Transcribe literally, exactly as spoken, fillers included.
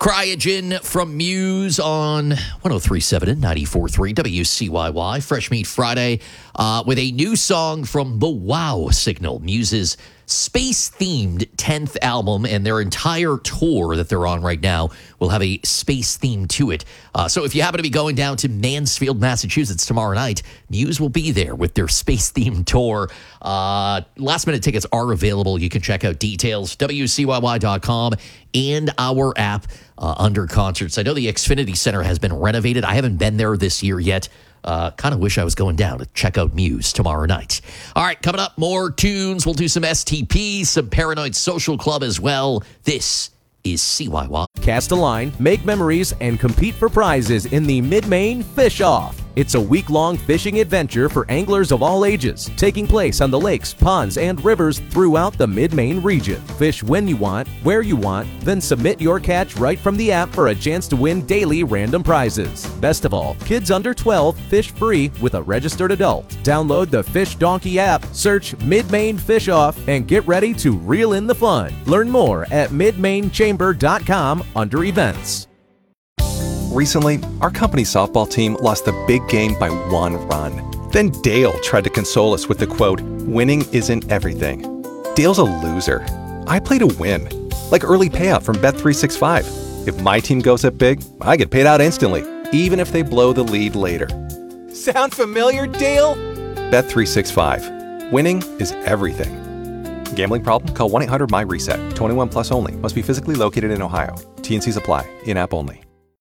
Cryogen from Muse on one oh three point seven and ninety-four point three W C Y Y. Fresh Meat Friday uh, with a new song from the Wow Signal, Muse's space-themed tenth album, and their entire tour that they're on right now will have a space theme to it. Uh, so if you happen to be going down to Mansfield, Massachusetts tomorrow night, Muse will be there with their space-themed tour. Uh, last-minute tickets are available. You can check out details, W C Y Y dot com, and our app uh, under concerts. I know the Xfinity Center has been renovated. I haven't been there this year yet. Uh, kind of wish I was going down to check out Muse tomorrow night. All right, coming up, more tunes. We'll do some S T P, some Paranoid Social Club as well. This is C Y Y. Cast a line, make memories, and compete for prizes in the Mid-Maine Fish Off. It's a week-long fishing adventure for anglers of all ages, taking place on the lakes, ponds, and rivers throughout the Mid-Maine region. Fish when you want, where you want, then submit your catch right from the app for a chance to win daily random prizes. Best of all, kids under twelve fish free with a registered adult. Download the Fish Donkey app, search Mid-Maine Fish Off, and get ready to reel in the fun. Learn more at mid maine chamber dot com under events. Recently, our company softball team lost the big game by one run. Then Dale tried to console us with the quote, "Winning isn't everything." Dale's a loser. I play to win. Like early payout from Bet three sixty-five. If my team goes up big, I get paid out instantly, even if they blow the lead later. Sound familiar, Dale? Bet three sixty-five. Winning is everything. Gambling problem? Call one eight hundred M Y RESET. twenty-one plus only. Must be physically located in Ohio. T and Cs apply. In-app only.